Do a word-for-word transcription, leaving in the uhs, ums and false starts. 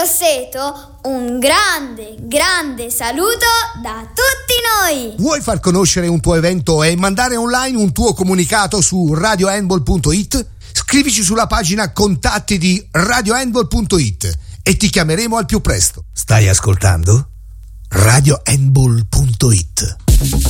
Grosseto, un grande, grande saluto da tutti noi! Vuoi far conoscere un tuo evento e mandare online un tuo comunicato su radio handball punto it? Scrivici sulla pagina contatti di radio handball punto it e ti chiameremo al più presto. Stai ascoltando? radio handball punto it